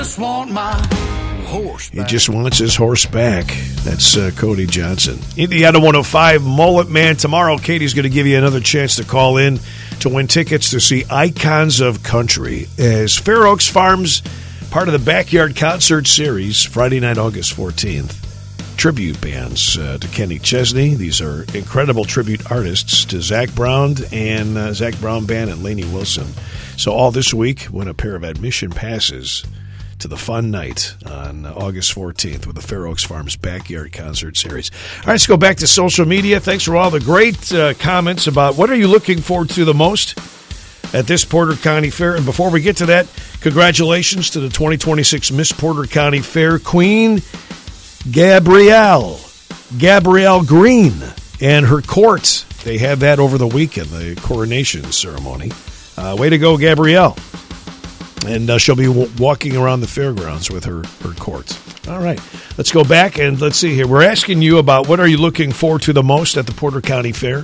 Just want my horse back. He just wants his horse back. That's Cody Johnson. Indiana 105 Mullet Man. Tomorrow, Katie's going to give you another chance to call in to win tickets to see Icons of Country as Fair Oaks Farms, part of the Backyard Concert Series, Friday night, August 14th. Tribute bands to Kenny Chesney. These are incredible tribute artists to Zach Brown and Zach Brown Band and Lainey Wilson. So all this week, win a pair of admission passes to the fun night on August 14th with the Fair Oaks Farms Backyard Concert Series. All right, let's go back to social media. Thanks for all the great comments about what are you looking forward to the most at this Porter County Fair. And before we get to that, congratulations to the 2026 Miss Porter County Fair Queen, Gabrielle Green, and her court. They had that over the weekend, the coronation ceremony. Way to go, Gabrielle. And she'll be walking around the fairgrounds with her court. All right, let's go back and let's see here. We're asking you about what are you looking forward to the most at the Porter County Fair.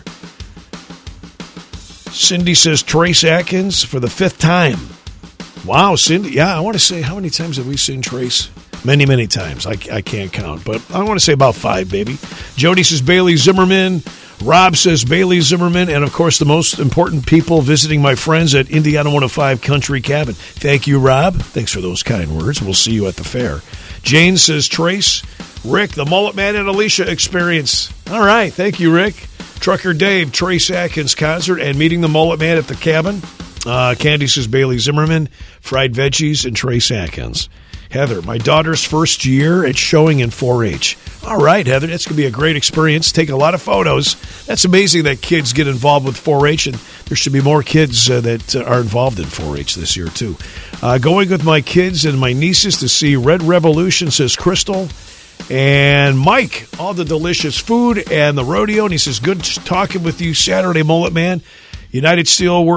Cindy says Trace Atkins for the 5th time. Wow, Cindy. Yeah, I want to say, how many times have we seen Trace? Many, many times. I can't count, but I want to say about 5, baby. Jody says Bailey Zimmerman. Rob says Bailey Zimmerman. And, of course, the most important people visiting my friends at Indiana 105 Country Cabin. Thank you, Rob. Thanks for those kind words. We'll see you at the fair. Jane says Trace. Rick, the Mullet Man and Alicia experience. All right. Thank you, Rick. Trucker Dave, Trace Atkins concert and meeting the Mullet Man at the cabin. Candy says Bailey Zimmerman, fried veggies, and Trace Atkins. Heather, my daughter's first year at showing in 4-H. All right, Heather, that's going to be a great experience. Take a lot of photos. That's amazing that kids get involved with 4-H, and there should be more kids that are involved in 4-H this year, too. Going with my kids and my nieces to see Red Revolution, says Crystal. And Mike, all the delicious food and the rodeo. And he says, good talking with you Saturday, Mullet Man. United Steelworkers.